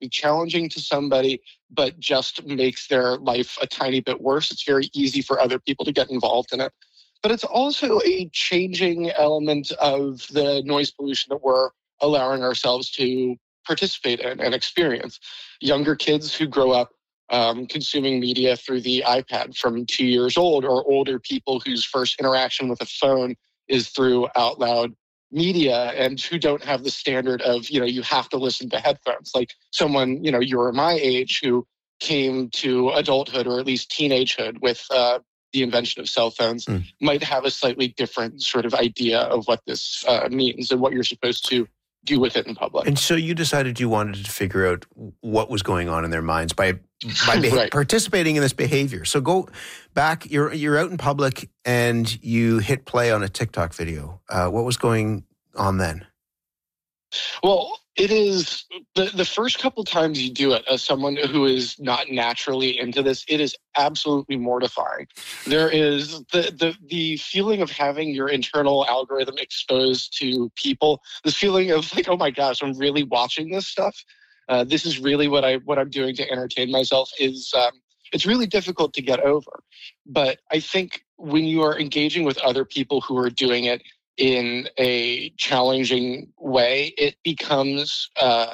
be challenging to somebody, but just makes their life a tiny bit worse. It's very easy for other people to get involved in it. But it's also a changing element of the noise pollution that we're allowing ourselves to participate in and experience. Younger kids who grow up consuming media through the iPad from 2 years old, or older people whose first interaction with a phone is through out loud media, and who don't have the standard of, you have to listen to headphones. Like someone, you're my age, who came to adulthood or at least teenagehood with the invention of cell phones might have a slightly different sort of idea of what this means and what you're supposed to do with it in public. And so you decided you wanted to figure out what was going on in their minds by Right. participating in this behavior. So go back, you're out in public and you hit play on a TikTok video. What was going on then? Well, it is the first couple times you do it as someone who is not naturally into this, it is absolutely mortifying. There is the feeling of having your internal algorithm exposed to people, this feeling of like, oh my gosh, I'm really watching this stuff. This is really what I'm doing to entertain myself. It's really difficult to get over. But I think when you are engaging with other people who are doing it in a challenging way, it becomes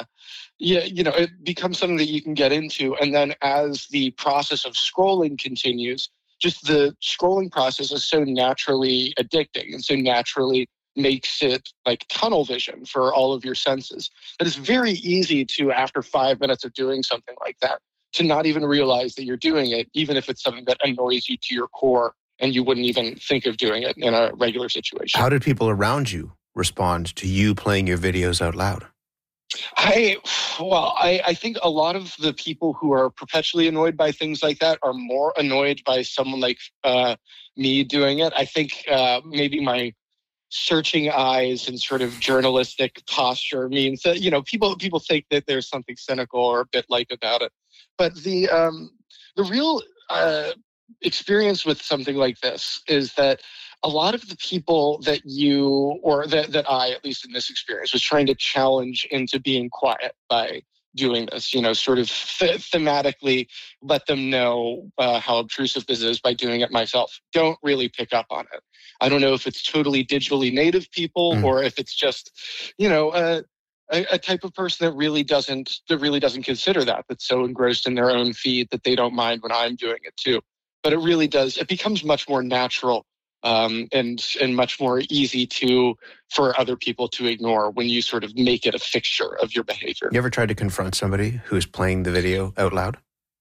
it becomes something that you can get into. And then as the process of scrolling continues, just the scrolling process is so naturally addicting and so naturally makes it like tunnel vision for all of your senses that it's very easy to, after 5 minutes of doing something like that, to not even realize that you're doing it, even if it's something that annoys you to your core and you wouldn't even think of doing it in a regular situation. How did people around you respond to you playing your videos out loud? I think a lot of the people who are perpetually annoyed by things like that are more annoyed by someone like me doing it. I think maybe my searching eyes and sort of journalistic posture means that, people think that there's something cynical or a bit like about it. But the real experience with something like this is that a lot of the people that that I, at least in this experience, was trying to challenge into being quiet by doing this, sort of thematically let them know how obtrusive this is by doing it myself, don't really pick up on it. I don't know if it's totally digitally native people or if it's just, a type of person that really doesn't consider that's so engrossed in their own feed that they don't mind when I'm doing it too. But it becomes much more natural and much more easy for other people to ignore when you sort of make it a fixture of your behavior. You ever tried to confront somebody who's playing the video out loud?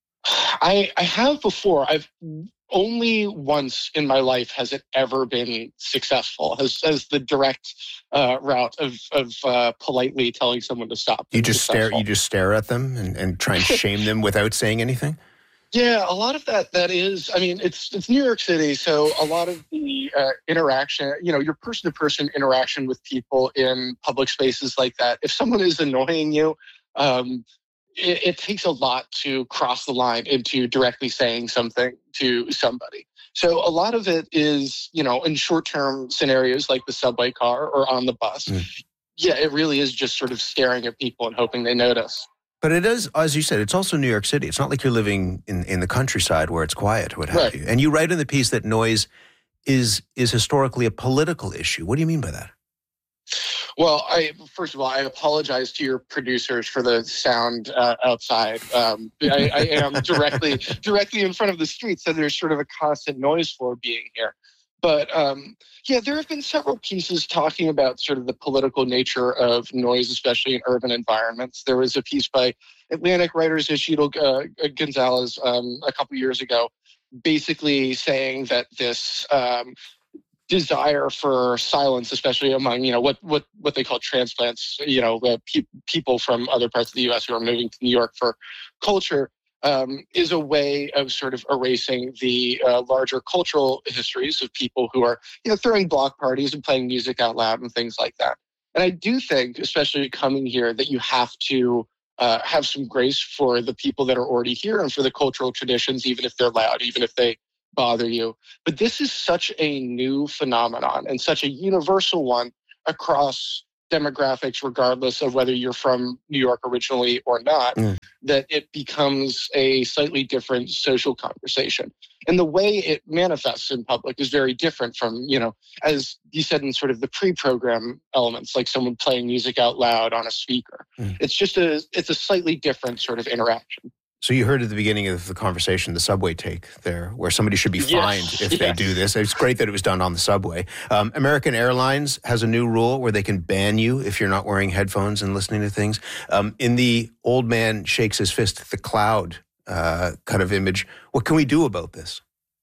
I have before. I've only once in my life has it ever been successful as the direct route of politely telling someone to stop. You just stare at them and try and shame them without saying anything? Yeah, a lot of that is, it's New York City, so a lot of the interaction, your person-to-person interaction with people in public spaces like that, if someone is annoying you, it takes a lot to cross the line into directly saying something to somebody. So a lot of it is, in short-term scenarios like the subway car or on the bus. Yeah, it really is just sort of staring at people and hoping they notice. But it is, as you said, it's also New York City. It's not like you're living in the countryside where it's quiet or what have you. And you write in the piece that noise is historically a political issue. What do you mean by that? Well, first of all, I apologize to your producers for the sound outside. I am directly in front of the street, so there's sort of a constant noise floor being here. But there have been several pieces talking about sort of the political nature of noise, especially in urban environments. There was a piece by Atlantic writers Isidro Gonzalez a couple years ago, basically saying that this desire for silence, especially among what they call transplants, people from other parts of the U.S. who are moving to New York for culture, is a way of sort of erasing the larger cultural histories of people who are, throwing block parties and playing music out loud and things like that. And I do think, especially coming here, that you have to have some grace for the people that are already here and for the cultural traditions, even if they're loud, even if they bother you. But this is such a new phenomenon and such a universal one across demographics, regardless of whether you're from New York originally or not, that it becomes a slightly different social conversation. And the way it manifests in public is very different from, as you said, in sort of the pre-program elements, like someone playing music out loud on a speaker. It's a slightly different sort of interaction. So you heard at the beginning of the conversation the subway take there, where somebody should be fined if they do this. It's great that it was done on the subway. American Airlines has a new rule where they can ban you if you're not wearing headphones and listening to things. In the old man shakes his fist at the cloud kind of image, what can we do about this?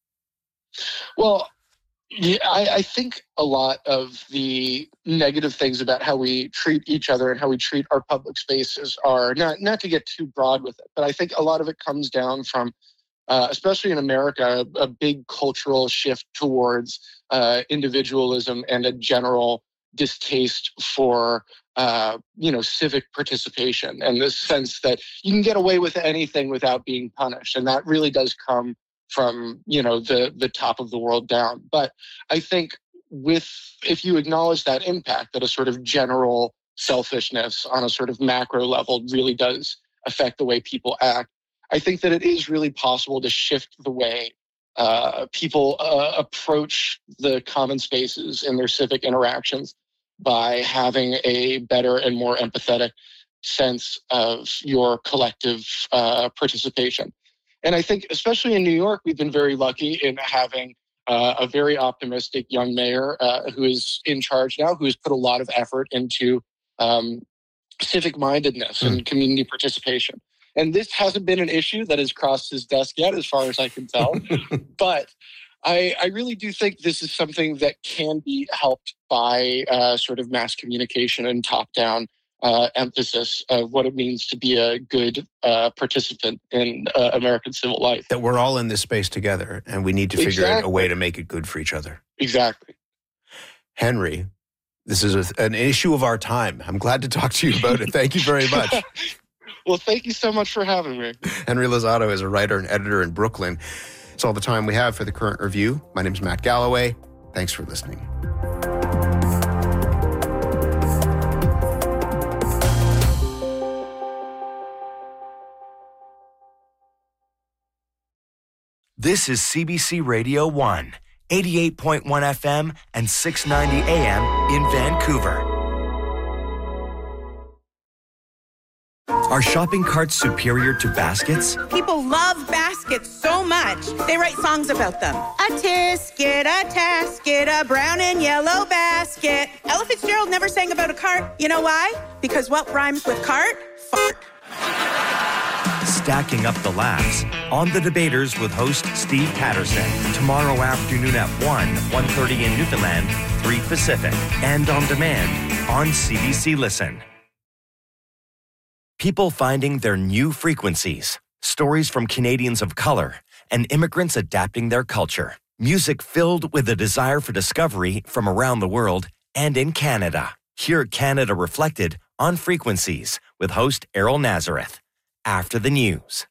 Well, yeah, I think a lot of the negative things about how we treat each other and how we treat our public spaces are, not to get too broad with it, but I think a lot of it comes down from, especially in America, a big cultural shift towards individualism and a general distaste for civic participation, and this sense that you can get away with anything without being punished. And that really does come from, the top of the world down. But I think if you acknowledge that impact, that a sort of general selfishness on a sort of macro level really does affect the way people act, I think that it is really possible to shift the way people approach the common spaces in their civic interactions by having a better and more empathetic sense of your collective participation. And I think, especially in New York, we've been very lucky in having a very optimistic young mayor who is in charge now, who has put a lot of effort into civic-mindedness and community participation. And this hasn't been an issue that has crossed his desk yet, as far as I can tell. But I really do think this is something that can be helped by sort of mass communication and top-down emphasis of what it means to be a good participant in American civil life. That we're all in this space together, and we need to figure out a way to make it good for each other. Exactly. Henry, this is an issue of our time. I'm glad to talk to you about it. Thank you very much. Well, thank you so much for having me. Henry Luzzatto is a writer and editor in Brooklyn. It's all the time we have for the Current Review. My name is Matt Galloway. Thanks for listening. This is CBC Radio 1, 88.1 FM and 690 AM in Vancouver. Are shopping carts superior to baskets? People love baskets so much, they write songs about them. A tisket, a tasket, a brown and yellow basket. Ella Fitzgerald never sang about a cart. You know why? Because what rhymes with cart? Fart. Stacking up the laughs on The Debaters with host Steve Patterson. Tomorrow afternoon at 1:30 in Newfoundland, 3 Pacific. And on demand on CBC Listen. People finding their new frequencies. Stories from Canadians of color and immigrants adapting their culture. Music filled with a desire for discovery from around the world and in Canada. Hear Canada Reflected on Frequencies with host Errol Nazareth. After the news.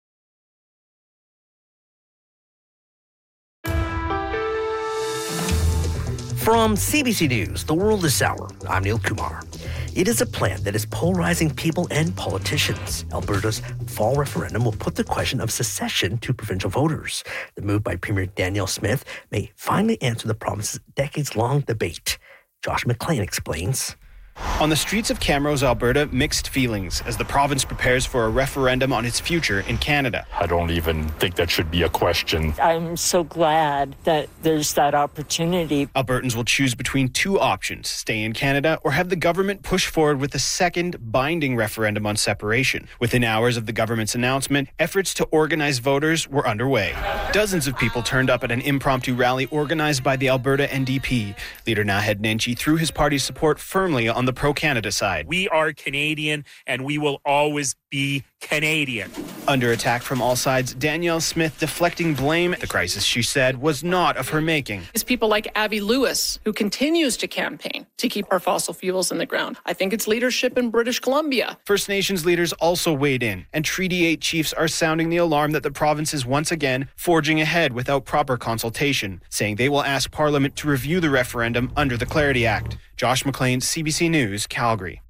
From CBC News, The World This Hour, I'm Neil Kumar. It is a plan that is polarizing people and politicians. Alberta's fall referendum will put the question of secession to provincial voters. The move by Premier Danielle Smith may finally answer the province's decades-long debate. Josh McLean explains. On the streets of Camrose, Alberta, mixed feelings as the province prepares for a referendum on its future in Canada. I don't even think that should be a question. I'm so glad that there's that opportunity. Albertans will choose between two options, stay in Canada or have the government push forward with a second binding referendum on separation. Within hours of the government's announcement, efforts to organize voters were underway. Dozens of people turned up at an impromptu rally organized by the Alberta NDP. Leader Naheed Nenshi threw his party's support firmly on the pro-Canada side. We are Canadian, and we will always be Canadian. Under attack from all sides, Danielle Smith deflecting blame. The crisis, she said, was not of her making. It's people like Avi Lewis, who continues to campaign to keep our fossil fuels in the ground. I think it's leadership in British Columbia. First Nations leaders also weighed in, and Treaty 8 chiefs are sounding the alarm that the province is once again forging ahead without proper consultation, saying they will ask Parliament to review the referendum under the Clarity Act. Josh McLean, CBC News, Calgary.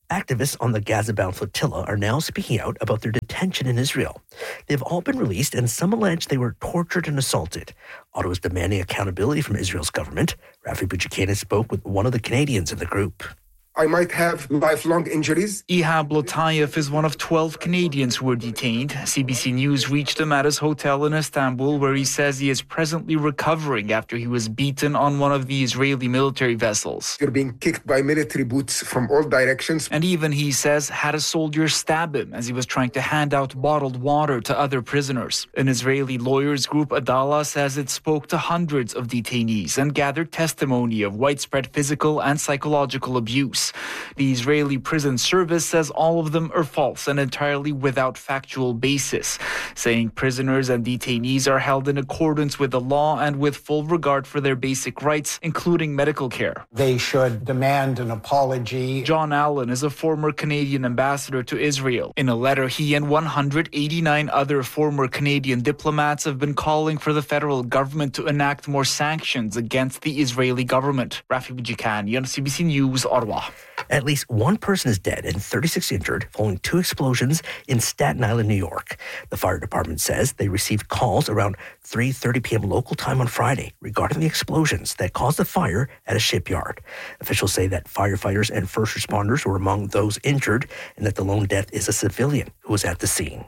Activists on the Gaza-bound flotilla are now speaking out about their detention in Israel. They've all been released, and some allege they were tortured and assaulted. Ottawa is demanding accountability from Israel's government. Rafi Bouchikane spoke with one of the Canadians in the group. I might have lifelong injuries. Ihab Lotayev is one of 12 Canadians who were detained. CBC News reached him at his hotel in Istanbul, where he says he is presently recovering after he was beaten on one of the Israeli military vessels. You're being kicked by military boots from all directions. And even, he says, had a soldier stab him as he was trying to hand out bottled water to other prisoners. An Israeli lawyers group, Adala, says it spoke to hundreds of detainees and gathered testimony of widespread physical and psychological abuse. The Israeli Prison Service says all of them are false and entirely without factual basis, saying prisoners and detainees are held in accordance with the law and with full regard for their basic rights, including medical care. They should demand an apology. John Allen is a former Canadian ambassador to Israel. In a letter, he and 189 other former Canadian diplomats have been calling for the federal government to enact more sanctions against the Israeli government. Rafi Bouchikane, CBC News, Ottawa. At least one person is dead and 36 injured following two explosions in Staten Island, New York. The fire department says they received calls around 3:30 p.m. local time on Friday regarding the explosions that caused the fire at a shipyard. Officials say that firefighters and first responders were among those injured and that the lone death is a civilian who was at the scene.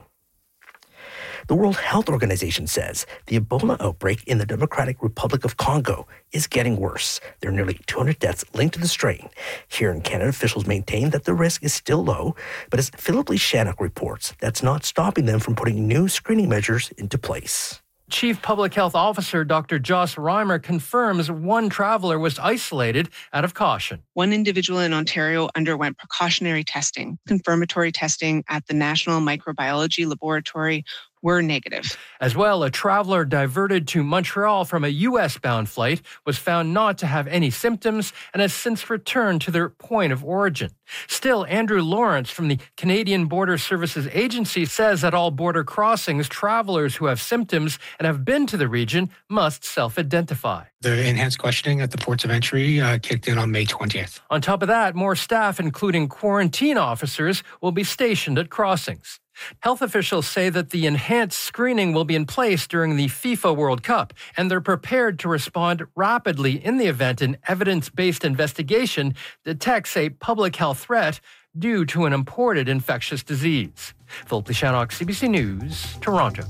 The World Health Organization says the Ebola outbreak in the Democratic Republic of Congo is getting worse. There are nearly 200 deaths linked to the strain. Here in Canada, officials maintain that the risk is still low, but as Philip Lee Shannock reports, that's not stopping them from putting new screening measures into place. Chief Public Health Officer Dr. Joss Reimer confirms one traveler was isolated out of caution. One individual in Ontario underwent precautionary testing. Confirmatory testing at the National Microbiology Laboratory were negative. As well, a traveler diverted to Montreal from a U.S.-bound flight was found not to have any symptoms and has since returned to their point of origin. Still, Andrew Lawrence from the Canadian Border Services Agency says at all border crossings, travelers who have symptoms and have been to the region must self-identify. The enhanced questioning at the ports of entry kicked in on May 20th. On top of that, more staff, including quarantine officers, will be stationed at crossings. Health officials say that the enhanced screening will be in place during the FIFA World Cup, and they're prepared to respond rapidly in the event an evidence-based investigation detects a public health threat due to an imported infectious disease. Philip Lee Shannock, CBC News, Toronto.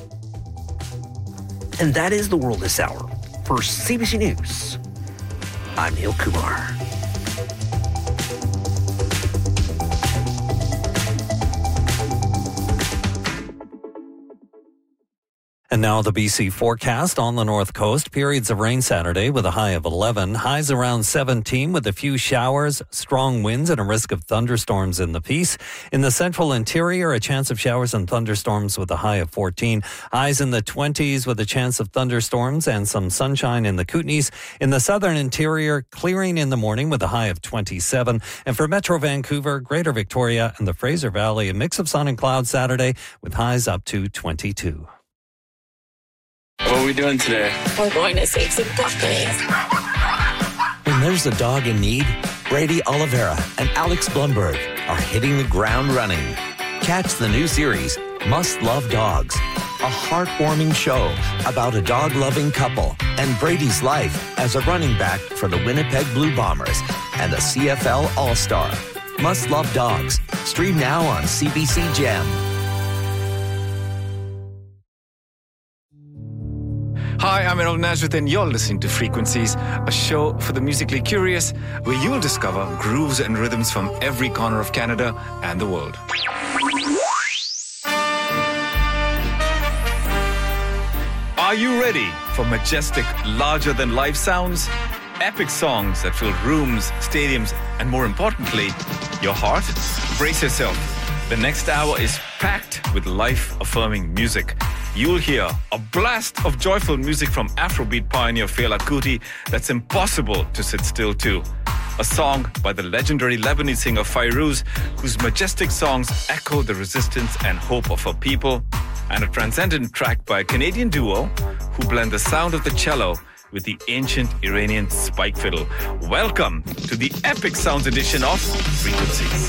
And that is the world this hour. For CBC News, I'm Neil Kumar. And now the BC forecast on the north coast. Periods of rain Saturday with a high of 11. Highs around 17 with a few showers, strong winds and a risk of thunderstorms in the Peace. In the central interior, a chance of showers and thunderstorms with a high of 14. Highs in the 20s with a chance of thunderstorms and some sunshine in the Kootenays. In the southern interior, clearing in the morning with a high of 27. And for Metro Vancouver, Greater Victoria and the Fraser Valley, a mix of sun and clouds Saturday with highs up to 22. What are we doing today? We're going to save some puppies. When there's a dog in need, Brady Oliveira and Alex Blumberg are hitting the ground running. Catch the new series, Must Love Dogs, a heartwarming show about a dog-loving couple and Brady's life as a running back for the Winnipeg Blue Bombers and a CFL All-Star. Must Love Dogs. Stream now on CBC Gem. Hi, I'm Errol Nazareth and you're listening to Frequencies, a show for the musically curious where you'll discover grooves and rhythms from every corner of Canada and the world. Are you ready for majestic, larger-than-life sounds? Epic songs that fill rooms, stadiums, and more importantly, your heart? Brace yourself. The next hour is packed with life-affirming music. You'll hear a blast of joyful music from Afrobeat pioneer Fela Kuti that's impossible to sit still to. A song by the legendary Lebanese singer Fairuz, whose majestic songs echo the resistance and hope of her people. And a transcendent track by a Canadian duo who blend the sound of the cello with the ancient Iranian spike fiddle. Welcome to the Epic Sounds edition of Frequencies.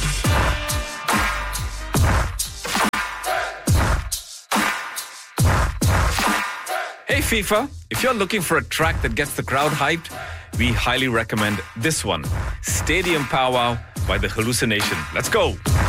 Hey FIFA, if you're looking for a track that gets the crowd hyped, we highly recommend this one, Stadium Powwow by The Hallucination. Let's go.